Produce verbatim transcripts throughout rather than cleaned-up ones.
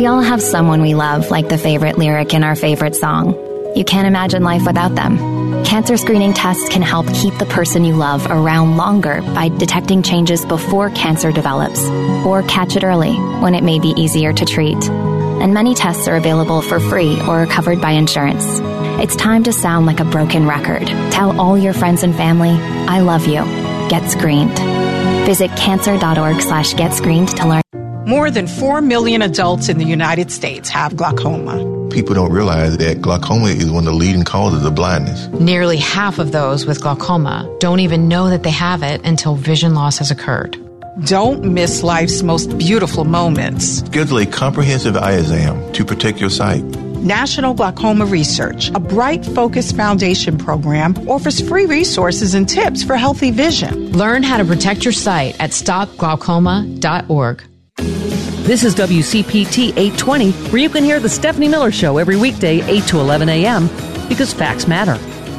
We all have someone we love, like the favorite lyric in our favorite song. You can't imagine life without them. Cancer screening tests can help keep the person you love around longer by detecting changes before cancer develops, or catch it early when it may be easier to treat. And many tests are available for free or are covered by insurance. It's time to sound like a broken record. Tell all your friends and family, I love you. Get screened. Visit cancer.org slash get screened to learn. More than four million adults in the United States have glaucoma. People don't realize that glaucoma is one of the leading causes of blindness. Nearly half of those with glaucoma don't even know that they have it until vision loss has occurred. Don't miss life's most beautiful moments. Schedule a comprehensive eye exam to protect your sight. National Glaucoma Research, a Bright Focus Foundation program, offers free resources and tips for healthy vision. Learn how to protect your sight at stop glaucoma dot org. This is W C P T eight twenty, where you can hear the Stephanie Miller Show every weekday, eight to eleven a.m., because facts matter.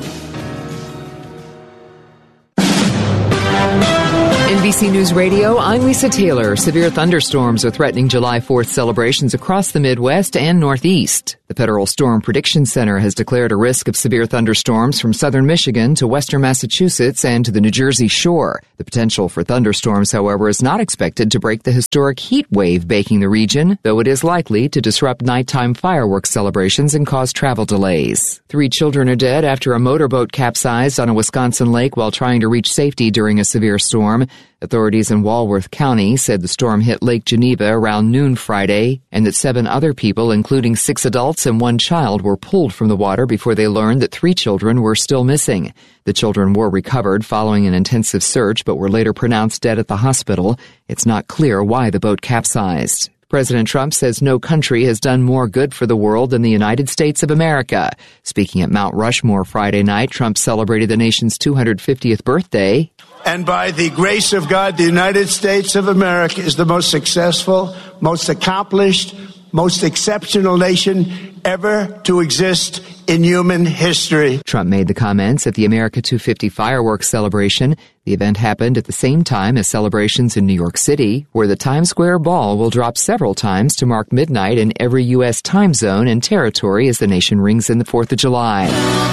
N B C News Radio, I'm Lisa Taylor. Severe thunderstorms are threatening July fourth celebrations across the Midwest and Northeast. The Federal Storm Prediction Center has declared a risk of severe thunderstorms from southern Michigan to western Massachusetts and to the New Jersey shore. The potential for thunderstorms, however, is not expected to break the historic heat wave baking the region, though it is likely to disrupt nighttime fireworks celebrations and cause travel delays. Three children are dead after a motorboat capsized on a Wisconsin lake while trying to reach safety during a severe storm. Authorities in Walworth County said the storm hit Lake Geneva around noon Friday and that seven other people, including six adults and one child, were pulled from the water before they learned that three children were still missing. The children were recovered following an intensive search but were later pronounced dead at the hospital. It's not clear why the boat capsized. President Trump says no country has done more good for the world than the United States of America. Speaking at Mount Rushmore Friday night, Trump celebrated the nation's two hundred fiftieth birthday. And by the grace of God, the United States of America is the most successful, most accomplished, most exceptional nation ever to exist in human history. Trump made the comments at the America two fifty fireworks celebration. The event happened at the same time as celebrations in New York City, where the Times Square ball will drop several times to mark midnight in every U S time zone and territory as the nation rings in the fourth of July.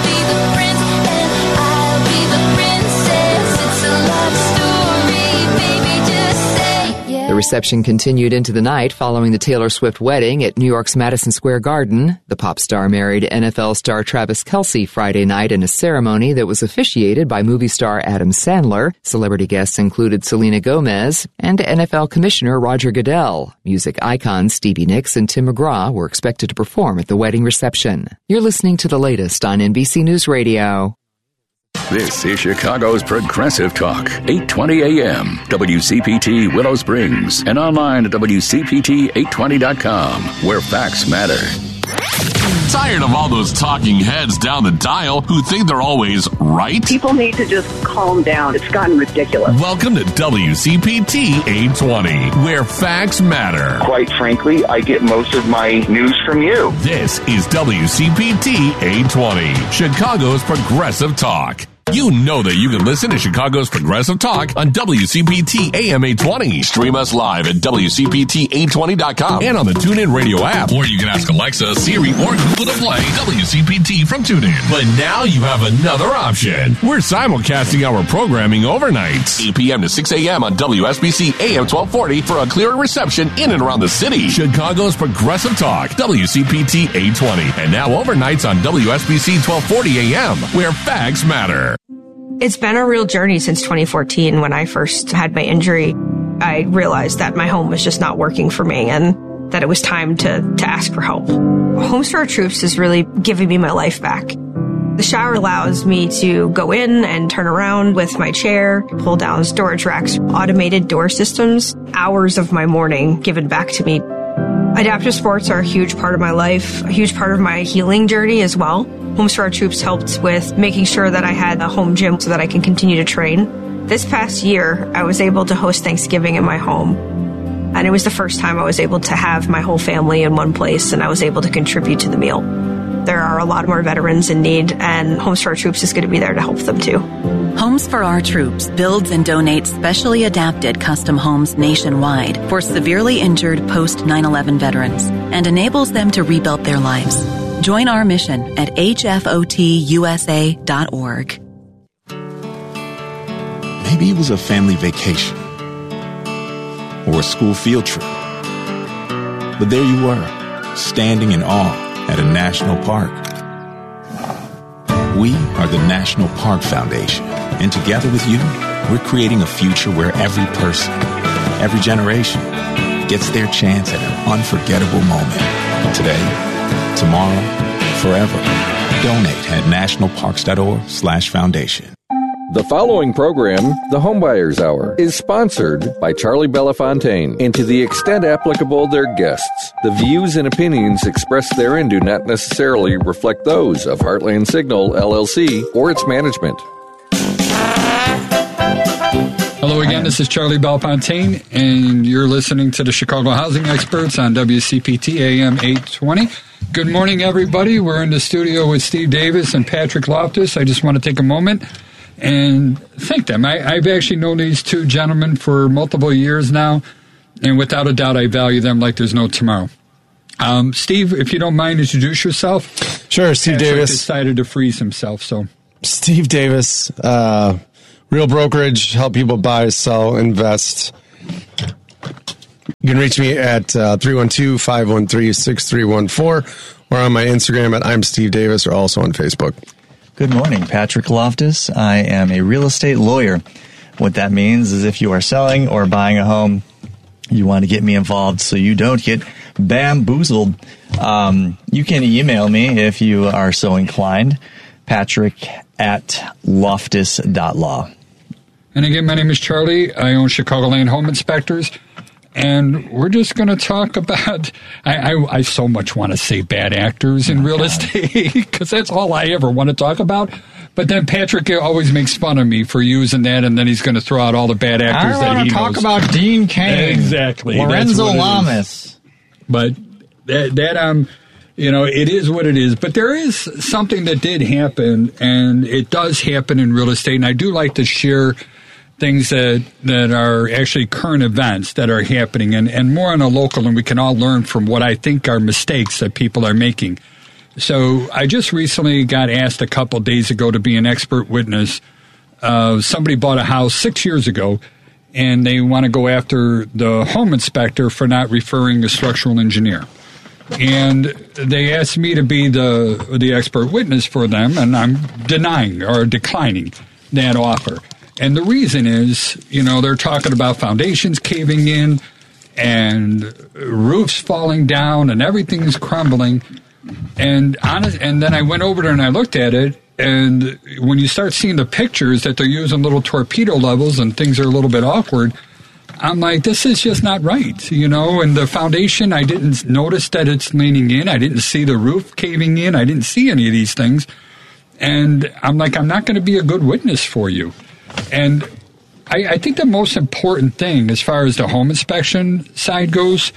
The reception continued into the night following the Taylor Swift wedding at New York's Madison Square Garden. The pop star married N F L star Travis Kelce Friday night in a ceremony that was officiated by movie star Adam Sandler. Celebrity guests included Selena Gomez and N F L Commissioner Roger Goodell. Music icons Stevie Nicks and Tim McGraw were expected to perform at the wedding reception. You're listening to the latest on N B C News Radio. This is Chicago's Progressive Talk, eight twenty a.m., W C P T Willow Springs, and online at W C P T eight twenty dot com, where facts matter. Tired of all those talking heads down the dial who think they're always right? People need to just calm down. It's gotten ridiculous. Welcome to W C P T eight twenty, where facts matter. Quite frankly, I get most of my news from you. This is W C P T eight twenty, Chicago's Progressive Talk. You know that you can listen to Chicago's Progressive Talk on W C P T A M eight twenty. Stream us live at W C P T eight twenty dot com and on the TuneIn Radio app. Or you can ask Alexa, Siri, or Google to play W C P T from TuneIn. But now you have another option. We're simulcasting our programming overnight, eight p.m. to six a.m. on W S B C A M twelve forty for a clearer reception in and around the city. Chicago's Progressive Talk, W C P T eight twenty. And now overnights on W S B C twelve forty a.m., where facts matter. It's been a real journey since twenty fourteen. When I first had my injury, I realized that my home was just not working for me and that it was time to, to ask for help. Homes for Our Troops is really giving me my life back. The shower allows me to go in and turn around with my chair, pull down storage racks, automated door systems, hours of my morning given back to me. Adaptive sports are a huge part of my life, a huge part of my healing journey as well. Homes for Our Troops helped with making sure that I had a home gym so that I can continue to train. This past year, I was able to host Thanksgiving in my home. And it was the first time I was able to have my whole family in one place, and I was able to contribute to the meal. There are a lot more veterans in need, and Homes for Our Troops is going to be there to help them too. Homes Homes for Our Troops builds and donates specially adapted custom homes nationwide for severely injured post nine eleven veterans and enables them to rebuild their lives. Join our mission at H F O T U S A dot org. Maybe it was a family vacation or a school field trip. But there you were, standing in awe at a national park. We are the National Park Foundation, and together with you, we're creating a future where every person, every generation, gets their chance at an unforgettable moment. Today, tomorrow, forever. Donate at nationalparks.org slash foundation. The following program, The Homebuyers Hour, is sponsored by Charlie Belafontaine, and to the extent applicable, their guests. The views and opinions expressed therein do not necessarily reflect those of Heartland Signal, L L C, or its management. Hello again, this is Charlie Belafontaine, and you're listening to the Chicago Housing Experts on W C P T A M eight twenty. Good morning, everybody. We're in the studio with Steve Davis and Patrick Loftus. I just want to take a moment and thank them. I, I've actually known these two gentlemen for multiple years now, and without a doubt, I value them like there's no tomorrow. Um, Steve, if you don't mind, introduce yourself. Sure, Steve Patrick Davis. decided to freeze himself, so. Steve Davis, uh, Real Brokerage, help people buy, sell, invest. You can reach me at uh, three one two, five one three, six three one four or on my Instagram at I'm Steve Davis, or also on Facebook. Good morning, Patrick Loftus. I am a real estate lawyer. What that means is if you are selling or buying a home, you want to get me involved so you don't get bamboozled. Um, you can email me if you are so inclined, Patrick at loftus dot law. And again, my name is Charlie. I own Chicagoland Home Inspectors. And we're just going to talk about, I, I, I so much want to say bad actors in real estate, because that's all I ever want to talk about. But then Patrick always makes fun of me for using that, and then he's going to throw out all the bad actors that he knows. I want to talk about Dean Cain. Exactly. Lorenzo Lamas. But that, that, um, you know, it is what it is. But there is something that did happen, and it does happen in real estate, and I do like to share things that, that are actually current events that are happening, and, and more on a local, and we can all learn from what I think are mistakes that people are making. So I just recently got asked a couple days ago to be an expert witness. Uh, somebody bought a house six years ago, and they want to go after the home inspector for not referring a structural engineer. And they asked me to be the the expert witness for them, and I'm denying or declining that offer. And the reason is, you know, they're talking about foundations caving in and roofs falling down and everything's crumbling. And honest, and then I went over there and I looked at it, and when you start seeing the pictures that they're using little torpedo levels and things are a little bit awkward, I'm like, this is just not right, you know. And the foundation, I didn't notice that it's leaning in. I didn't see the roof caving in. I didn't see any of these things. And I'm like, I'm not going to be a good witness for you. And I, I think the most important thing as far as the home inspection side goes,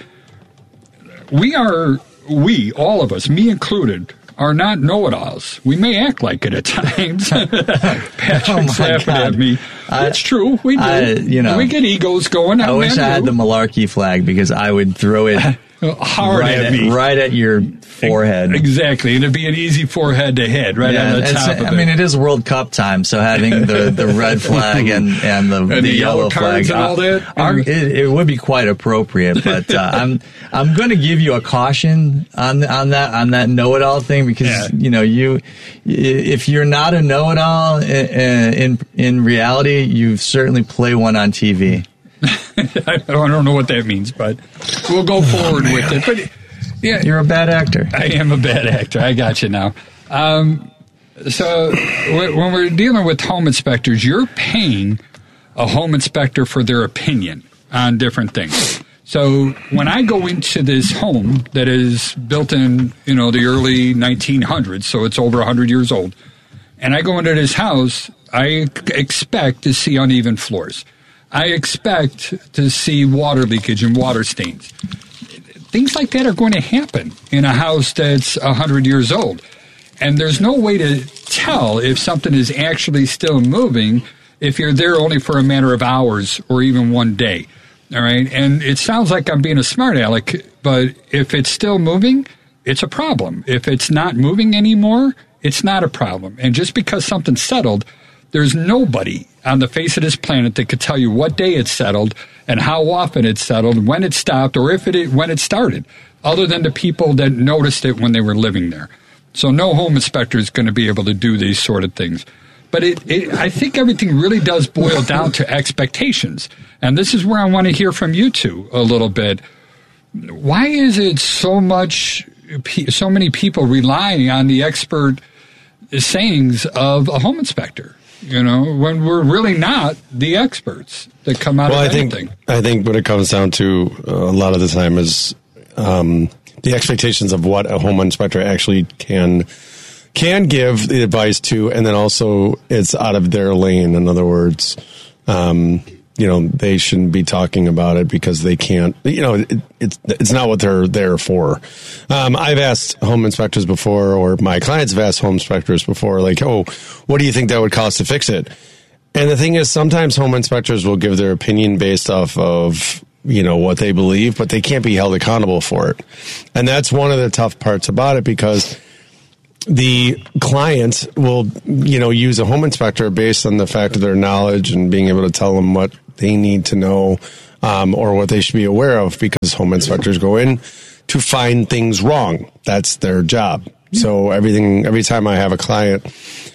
we are, we, all of us, me included, are not know-it-alls. We may act like it at times. Patrick's oh laughing God. at me. I, it's true. We do. I, you know, we get egos going. I wish I had the malarkey flag, because I would throw it hard right at, at me. Right at your forehead. Exactly. And it'd be an easy forehead to hit right yeah, on the top of it. I mean, it is World Cup time, so having the, the red flag and, and the, and the, the yellow, yellow flag and all that. Are, it, it would be quite appropriate, but uh, I'm I'm going to give you a caution on on that on that know-it-all thing, because yeah. you know you if you're not a know-it-all in, in in reality, you certainly play one on T V. I don't know what that means, but we'll go forward oh, with it. But yeah, you're a bad actor. I am a bad actor. I got you now. Um, so when we're dealing with home inspectors, you're paying a home inspector for their opinion on different things. So when I go into this home that is built in, you know, the early nineteen hundreds, so it's over one hundred years old, and I go into this house, I expect to see uneven floors. I expect to see water leakage and water stains. Things like that are going to happen in a house that's one hundred years old. And there's no way to tell if something is actually still moving if you're there only for a matter of hours or even one day. All right. And it sounds like I'm being a smart aleck, but if it's still moving, it's a problem. If it's not moving anymore, it's not a problem. And just because something's settled, there's nobody on the face of this planet that could tell you what day it settled and how often it settled, when it stopped, or if it when it started, other than the people that noticed it when they were living there. So no home inspector is going to be able to do these sort of things. But it, it, I think everything really does boil down to expectations. And this is where I want to hear from you two a little bit. Why is it so much, so many people relying on the expert sayings of a home inspector? You know, when we're really not the experts that come out well, of I anything. think, I think what it comes down to uh, a lot of the time is um, the expectations of what a home inspector actually can can give the advice to, and then also it's out of their lane. In other words, um, you know, they shouldn't be talking about it because they can't, you know, it, it's it's not what they're there for. Um, I've asked home inspectors before, or my clients have asked home inspectors before, like, oh, what do you think that would cost to fix it? And the thing is, sometimes home inspectors will give their opinion based off of, you know, what they believe, but they can't be held accountable for it. And that's one of the tough parts about it, because the client will, you know, use a home inspector based on the fact of their knowledge and being able to tell them what they need to know, um, or what they should be aware of, because home inspectors go in to find things wrong. That's their job. So everything, every time I have a client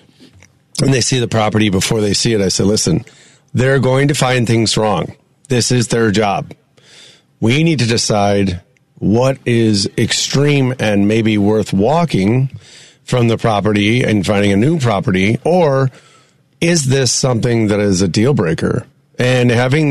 and they see the property before they see it, I say, listen, they're going to find things wrong. This is their job. We need to decide what is extreme and maybe worth walking from the property and finding a new property, or is this something that is a deal breaker? And having